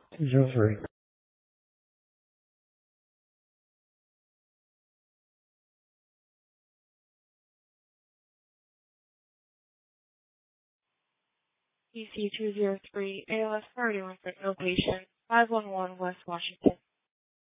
203. PC 203, ALS Priority Room for Innovation, 511 West Washington.